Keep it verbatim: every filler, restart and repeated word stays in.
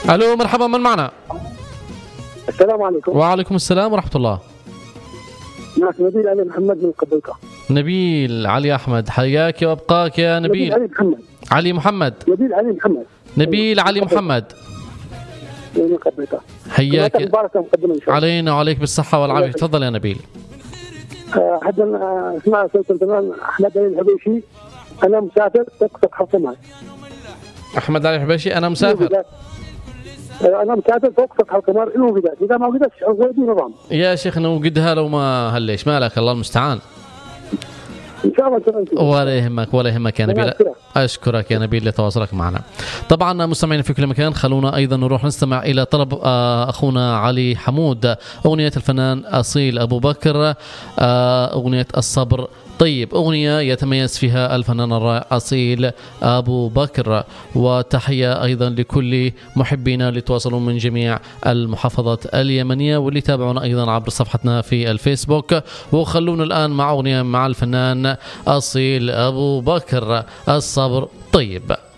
الو مرحبا، من معنا؟ السلام عليكم. وعليكم السلام ورحمة الله. معك نبيل علي محمد من قبيقة. نبيل علي أحمد، حياك وأبقاك يا نبيل. نبيل علي محمد. علي محمد. نبيل علي محمد. نبيل علي محمد من قبيقة. حياك. مباركة مقدمة إن شاء الله. علينا وعليك بالصحة والعافية. تفضل يا نبيل. حدا اسمع صوت الفنان أحمد علي الحبيشي، أنا مسافر تقصد حفظ معي. أحمد علي الحبيشي، أنا مسافر. أنا مسافر فوق سطح القمر، إنه وجدت إذا ما وجدتش أغويدي نظام. يا شيخ نوجدها لو ما هليش مالك، الله المستعان. إن شاء الله. ولا يهمك ولا يهمك يا نبيل. أشكرك يا نبيل لتواصلك معنا. طبعا مستمعين في كل مكان، خلونا أيضا نروح نستمع إلى طلب أخونا علي حمود، أغنية الفنان أصيل أبو بكر، أغنية الصبر طيب، أغنية يتميز فيها الفنان الرائع أصيل أبو بكر. وتحية أيضا لكل محبينا اللي تواصلوا من جميع المحافظات اليمنية واللي تابعونا أيضا عبر صفحتنا في الفيسبوك. وخلونا الآن مع أغنية مع الفنان أصيل أبو بكر، الصبر طيب.